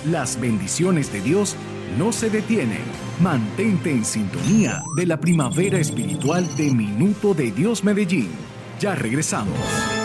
Las bendiciones de Dios no se detienen. Mantente en sintonía de la primavera espiritual de Minuto de Dios Medellín. Ya regresamos.